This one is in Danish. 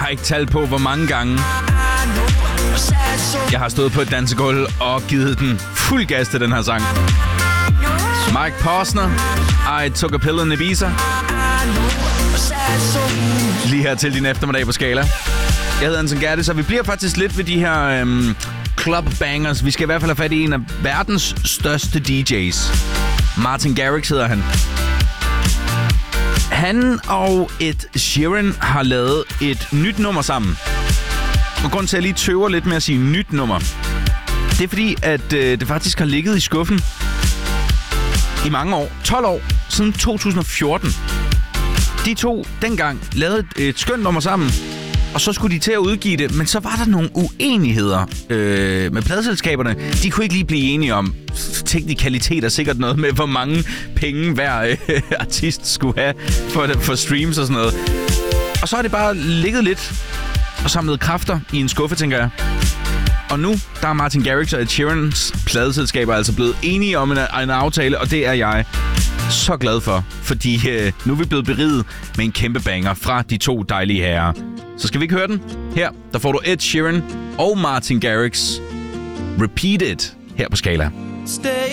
har ikke talt på, hvor mange gange jeg har stået på et dansegulv og givet den fuld gas til den her sang. Mike Posner, I Took a Pill in Ibiza. Lige her til din eftermiddag på Skala. Jeg hedder Anton Gertis, og vi bliver faktisk lidt ved de her club bangers. Vi skal i hvert fald have fat i en af verdens største DJ's. Martin Garrix hedder han. Han og Ed Sheeran har lavet et nyt nummer sammen. Og grunden til, at jeg lige tøver lidt med at sige nyt nummer, det er fordi, at det faktisk har ligget i skuffen i mange år. 12 år, siden 2014. De to dengang lavede et skønt nummer sammen, og så skulle de til at udgive det, men så var der nogle uenigheder med pladeselskaberne. De kunne ikke lige blive enige om teknikaliteter, sikkert noget med, hvor mange penge hver artist skulle have for streams og sådan noget. Og så har det bare ligget lidt og samlet kræfter i en skuffe, tænker jeg. Og nu, der er Martin Garrix og Ed Sheerans pladeselskaber altså blevet enige om en aftale, og det er jeg så glad for, fordi nu er vi blevet beriget med en kæmpe banger fra de to dejlige herrer. Så skal vi ikke høre den? Her, der får du Ed Sheeran og Martin Garrix. Repeat It her på Skala.